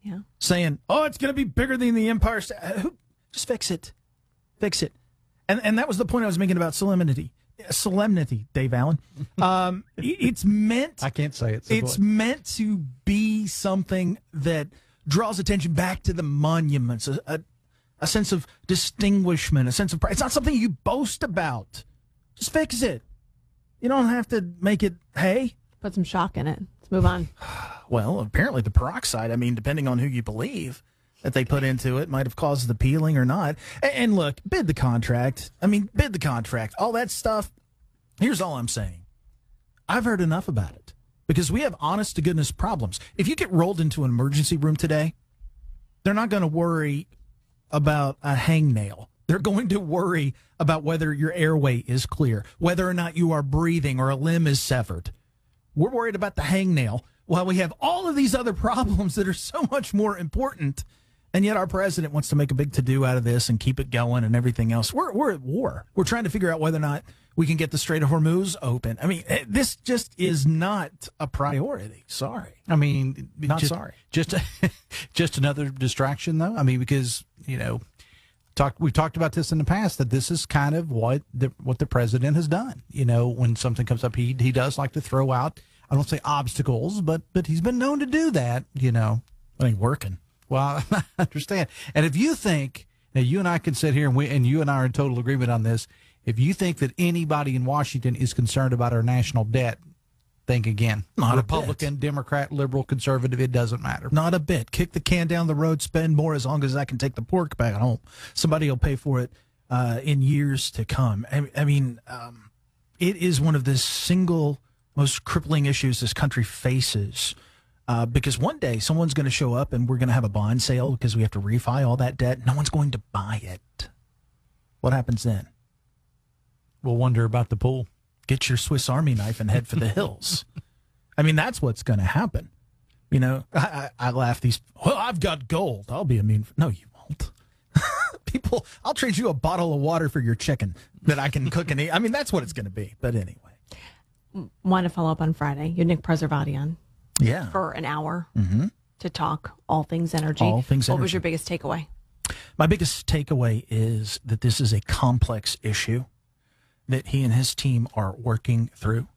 Yeah. saying, oh, it's going to be bigger than the Empire State. Just fix it. Fix it. And that was the point I was making about solemnity. Solemnity, Dave Allen. It's meant. I can't say it. It's meant to be something that draws attention back to the monuments, a sense of distinguishment, a sense of pride. It's not something you boast about. Just fix it. You don't have to make it hay. Put some shock in it. Let's move on. Well, apparently the peroxide, depending on who you believe, that they put into it might have caused the peeling or not. And look, bid the contract. Bid the contract. All that stuff. Here's all I'm saying. I've heard enough about it because we have honest to goodness problems. If you get rolled into an emergency room today, they're not going to worry about a hangnail. They're going to worry about whether your airway is clear, whether or not you are breathing or a limb is severed. We're worried about the hangnail while we have all of these other problems that are so much more important. And yet our president wants to make a big to-do out of this and keep it going and everything else. We're at war. We're trying to figure out whether or not we can get the Strait of Hormuz open. This just is not a priority. Sorry. Sorry. Just another distraction, though. Because, we've talked about this in the past, that this is kind of what the president has done. When something comes up, he does like to throw out, I don't say obstacles, but he's been known to do that, It ain't working. Well, I understand. And if you think, now you and I can sit here and you and I are in total agreement on this. If you think that anybody in Washington is concerned about our national debt, think again. Not Republican, a bit. Democrat, liberal, conservative, it doesn't matter. Not a bit. Kick the can down the road, spend more as long as I can take the pork back home. Somebody will pay for it in years to come. It is one of the single most crippling issues this country faces. Because one day someone's going to show up and we're going to have a bond sale because we have to refi all that debt. No one's going to buy it. What happens then? We'll wonder about the pool. Get your Swiss Army knife and head for the hills. That's what's going to happen. I laugh I've got gold. I'll be no, you won't. People, I'll trade you a bottle of water for your chicken that I can cook and eat. That's what it's going to be. But anyway. Want to follow up on Friday. You had Nick Preservati on. Yeah. For an hour to talk all things energy. All things energy. What was your biggest takeaway? My biggest takeaway is that this is a complex issue that he and his team are working through.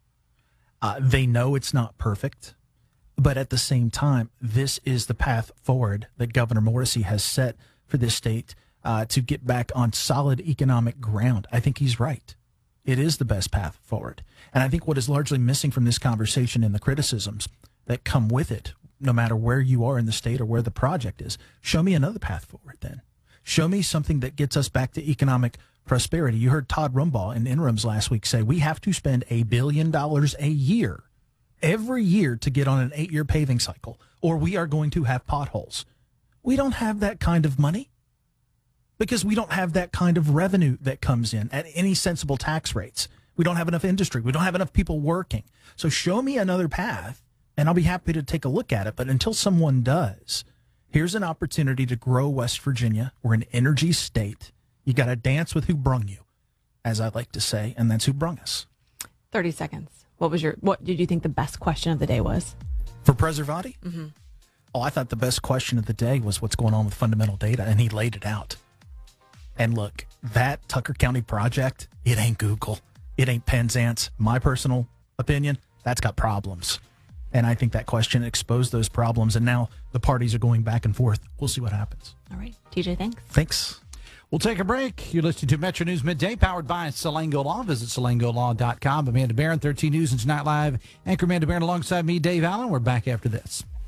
They know it's not perfect, but at the same time, this is the path forward that Governor Morrisey has set for this state to get back on solid economic ground. I think he's right. It is the best path forward. And I think what is largely missing from this conversation and the criticisms that come with it, no matter where you are in the state or where the project is, show me another path forward then. Show me something that gets us back to economic prosperity. You heard Todd Rumbaugh in Interims last week say we have to spend $1 billion a year, every year, to get on an 8-year paving cycle, or we are going to have potholes. We don't have that kind of money because we don't have that kind of revenue that comes in at any sensible tax rates. We don't have enough industry. We don't have enough people working. So show me another path, and I'll be happy to take a look at it. But until someone does, here's an opportunity to grow West Virginia. We're an energy state. You got to dance with who brung you, as I like to say, and that's who brung us. 30 seconds. What did you think the best question of the day was? For Preservati? Mm-hmm. Oh, I thought the best question of the day was what's going on with fundamental data, and he laid it out. And look, that Tucker County project, it ain't Google. It ain't Penzance. My personal opinion, that's got problems. And I think that question exposed those problems, and now the parties are going back and forth. We'll see what happens. All right. TJ, thanks. Thanks. We'll take a break. You're listening to Metro News Midday, powered by Salango Law. Visit salangolaw.com. Amanda Barron, 13 News and Tonight Live. Anchor Amanda Barron alongside me, Dave Allen. We're back after this.